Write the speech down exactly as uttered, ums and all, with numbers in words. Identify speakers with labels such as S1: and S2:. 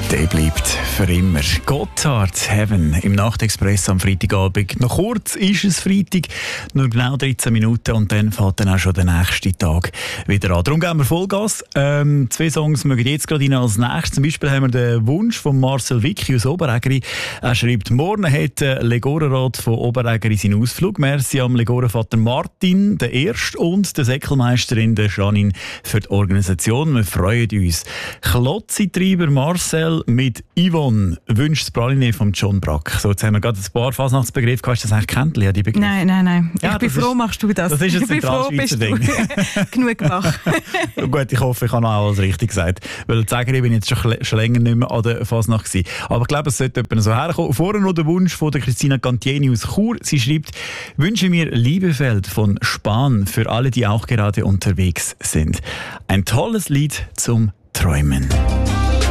S1: Der bleibt für immer. Gotthard Heaven im Nachtexpress am Freitagabend. Noch kurz ist es Freitag, nur genau dreizehn Minuten und dann fährt dann auch schon der nächste Tag wieder an. Darum geben wir Vollgas. Ähm, zwei Songs mögen jetzt gerade rein als nächstes. Zum Beispiel haben wir den Wunsch von Marcel Wicki aus Oberägeri. Er schreibt, morgen hat der Legorenrat von Oberägeri seinen Ausflug. Merci am Legorenvater Martin, der Erste, und der Säckelmeisterin der Janine für die Organisation. Wir freuen uns. Klotzitreiber Marcel mit Yvonne wünscht das Praline von John Brack. So, jetzt haben wir gerade ein paar Fasnachtsbegriffe. Hast du das eigentlich kennt, Lea, die Begriffe?
S2: Nein, nein, nein.
S1: Ja,
S2: ich bin froh,
S1: ist,
S2: machst du das.
S1: Das ist ein
S2: ich bin froh, bist
S1: Ding.
S2: genug gemacht.
S1: Gut, ich hoffe, ich habe noch alles richtig gesagt. Weil ich sage, ich bin jetzt schon, schon länger nicht mehr an der Fasnacht gewesen. Aber ich glaube, es sollte jemand so herkommen. Vorher noch der Wunsch von der Christina Cantieni aus Chur. Sie schreibt, wünsche mir Liebefeld von Spahn für alle, die auch gerade unterwegs sind. Ein tolles Lied zum Träumen.